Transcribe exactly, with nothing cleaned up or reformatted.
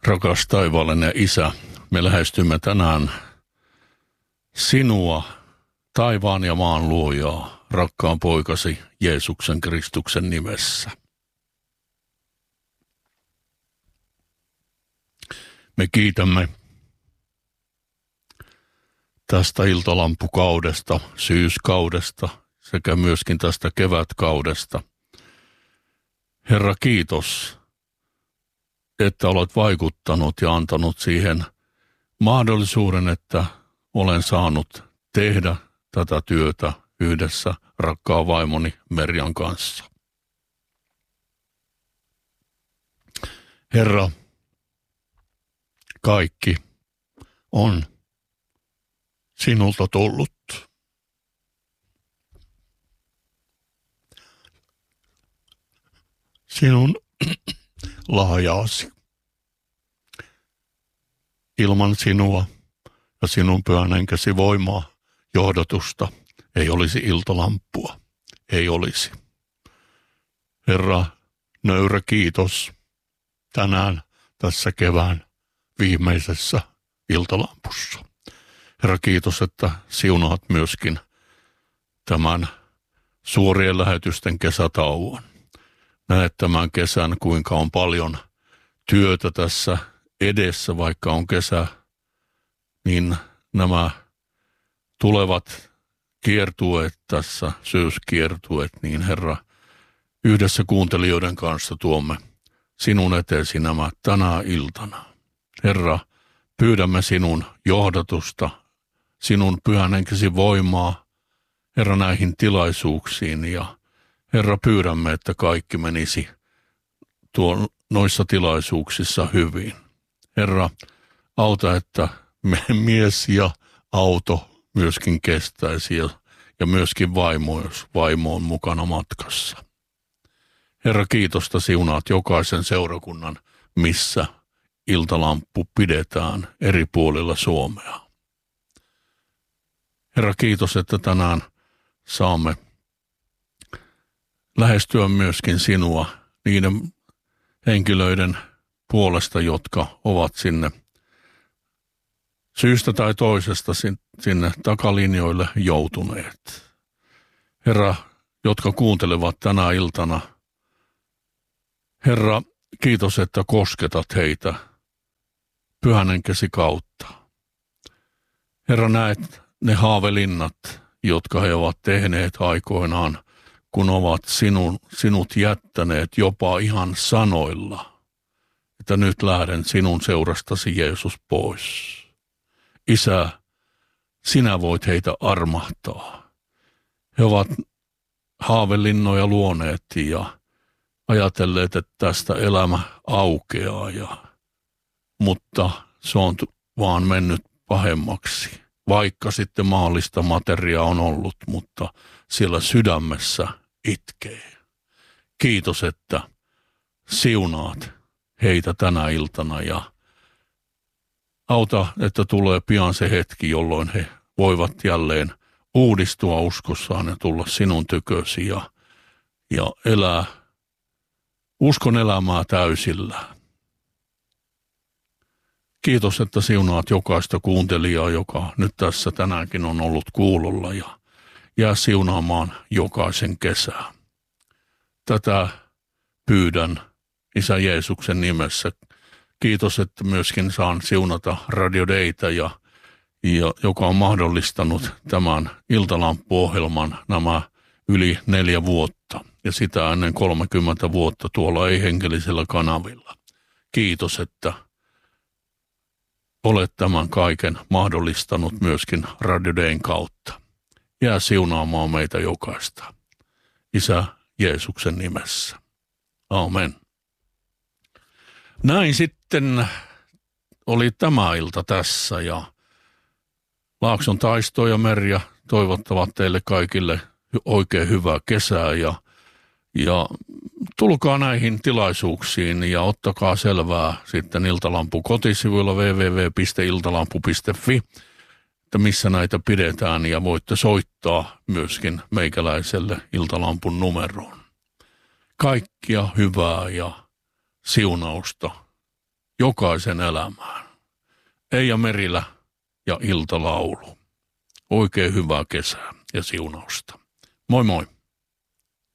Rakas taivaallinen Isä, me lähestymme tänään sinua, taivaan ja maan luojaa, rakkaan poikasi Jeesuksen Kristuksen nimessä. Me kiitämme tästä iltalampukaudesta, syyskaudesta sekä myöskin tästä kevätkaudesta. Herra, kiitos, että olet vaikuttanut ja antanut siihen mahdollisuuden, että olen saanut tehdä tätä työtä yhdessä rakkaan vaimoni Merjan kanssa. Herra, kaikki on sinulta tullut. Sinun lahjaasi. Ilman sinua ja sinun pyhän henkesi voimaa, johdatusta, ei olisi iltalamppua, ei olisi. Herra, nöyrä kiitos tänään tässä kevään viimeisessä iltalampussa. Herra, kiitos, että siunaat myöskin tämän suorien lähetysten kesätauon. Näet tämän kesän, kuinka on paljon työtä tässä edessä, vaikka on kesä, niin nämä tulevat kiertueet tässä, syyskiertueet, niin Herra, yhdessä kuuntelijoiden kanssa tuomme sinun eteesi nämä tänä iltana. Herra, pyydämme sinun johdatusta, sinun pyhän henkesi voimaa, Herra, näihin tilaisuuksiin ja Herra, pyydämme, että kaikki menisi tuon, noissa tilaisuuksissa hyvin. Herra, auta, että mies ja auto myöskin kestäisi ja, ja myöskin vaimo, jos vaimo on mukana matkassa. Herra, kiitosta siunaat jokaisen seurakunnan, missä iltalamppu pidetään eri puolilla Suomea. Herra, kiitos, että tänään saamme lähestyä myöskin sinua niiden henkilöiden puolesta, jotka ovat sinne syystä tai toisesta sinne takalinjoille joutuneet. Herra, jotka kuuntelevat tänä iltana, Herra, kiitos, että kosketat heitä pyhän henkesi kautta. Herra, näet ne haavelinnat, jotka he ovat tehneet aikoinaan, kun ovat sinun, sinut jättäneet jopa ihan sanoilla, että nyt lähden sinun seurastasi Jeesus pois. Isä, sinä voit heitä armahtaa. He ovat haavelinnoja luoneet ja ajatelleet, että tästä elämä aukeaa, ja, mutta se on vaan mennyt pahemmaksi. Vaikka sitten maallista materiaa on ollut, mutta siellä sydämessä itkee. Kiitos, että siunaat heitä tänä iltana ja auta, että tulee pian se hetki, jolloin he voivat jälleen uudistua uskossaan ja tulla sinun tykösi ja, ja elää uskon elämää täysillä. Kiitos, että siunaat jokaista kuuntelijaa, joka nyt tässä tänäänkin on ollut kuulolla ja jää siunaamaan jokaisen kesää. Tätä pyydän Isä Jeesuksen nimessä. Kiitos, että myöskin saan siunata Radio Daytä, ja, ja, joka on mahdollistanut tämän iltalampuohjelman nämä yli neljä vuotta ja sitä ennen kolmekymmentä vuotta tuolla ei-henkellisellä kanavilla. Kiitos, että olet tämän kaiken mahdollistanut myöskin Radio Dayn kautta. Jää siunaamaan meitä jokaista. Isä Jeesuksen nimessä. Amen. Näin sitten oli tämä ilta tässä, ja Laakson Taisto ja Merja toivottavat teille kaikille oikein hyvää kesää ja, ja tulkaa näihin tilaisuuksiin ja ottakaa selvää sitten Iltalampu kotisivuilla double-u double-u double-u piste iltalampu piste fi, että missä näitä pidetään, ja voitte soittaa myöskin meikäläiselle Iltalampun numeroon. Kaikkia hyvää ja siunausta jokaisen elämään. Eija Merilä ja iltalaulu. Oikein hyvää kesää ja siunausta. Moi moi.